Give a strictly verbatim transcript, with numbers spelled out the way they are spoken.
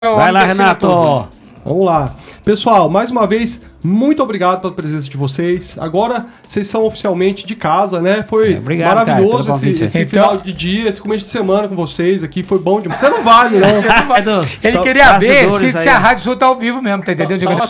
Vai lá, Renato. Vamos lá. Pessoal, mais uma vez, muito obrigado pela presença de vocês. Agora, vocês são oficialmente de casa, né? Foi é, obrigado, maravilhoso cara, esse, esse então... final de dia, esse começo de semana com vocês aqui. Foi bom demais. Você não vale, não. Ele queria ver se, se a rádio sua tá ao vivo mesmo, tá entendendo?